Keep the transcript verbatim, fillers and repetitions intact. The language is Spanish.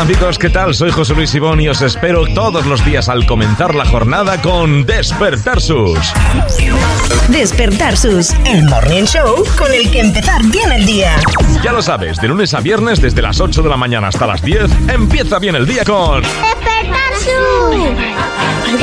Amigos, ¿qué tal? Soy José Luis Ibón y os espero todos los días al comenzar la jornada con Despertar Sus. Despertar Sus, el morning show con el que empezar bien el día. Ya lo sabes, de lunes a viernes desde las ocho de la mañana hasta las diez, empieza bien el día con Despertar Sus.